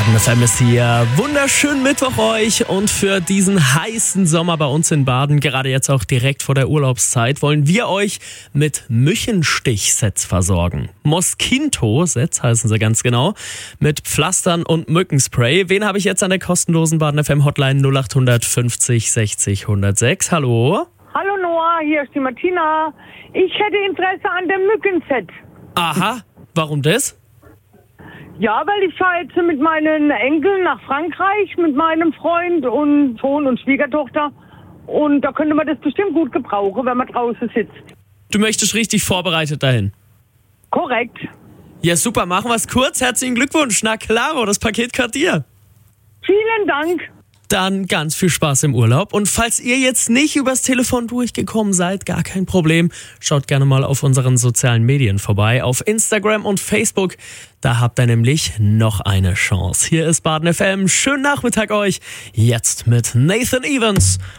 Baden FM ist hier. Wunderschönen Mittwoch euch und für diesen heißen Sommer bei uns in Baden, gerade jetzt auch direkt vor der Urlaubszeit, wollen wir euch mit Mückenstich-Sets versorgen. Mosquito-Sets heißen sie ganz genau, mit Pflastern und Mückenspray. Wen habe ich jetzt an der kostenlosen Baden FM Hotline 0800 50 60 106? Hallo? Hallo Noah, hier ist die Martina. Ich hätte Interesse an dem Mückenset. Aha, warum das? Ja, weil ich fahre jetzt mit meinen Enkeln nach Frankreich mit meinem Freund und Sohn und Schwiegertochter. Und da könnte man das bestimmt gut gebrauchen, wenn man draußen sitzt. Du möchtest richtig vorbereitet dahin? Korrekt. Ja, super, machen wir es kurz. Herzlichen Glückwunsch. Na klaro, das Paket gehört dir. Vielen Dank. Dann ganz viel Spaß im Urlaub. Und falls ihr jetzt nicht übers Telefon durchgekommen seid, gar kein Problem. Schaut gerne mal auf unseren sozialen Medien vorbei, auf Instagram und Facebook. Da habt ihr nämlich noch eine Chance. Hier ist Baden FM. Schönen Nachmittag euch. Jetzt mit Nathan Evans.